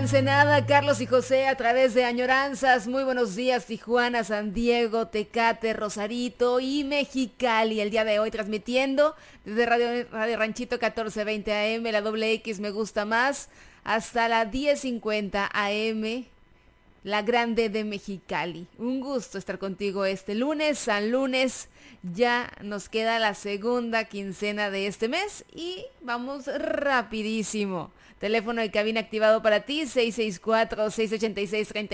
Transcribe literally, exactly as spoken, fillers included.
Ensenada, Carlos y José a través de Añoranzas. Muy buenos días, Tijuana, San Diego, Tecate, Rosarito y Mexicali. El día de hoy transmitiendo desde Radio, Radio Ranchito catorce veinte A M, la doble X me gusta más, hasta la diez cincuenta A M, la grande de Mexicali. Un gusto estar contigo este lunes, San Lunes. Ya nos queda la segunda quincena de este mes y vamos rapidísimo. Teléfono de cabina activado para ti, seis seis cuatro, seis ocho seis, tres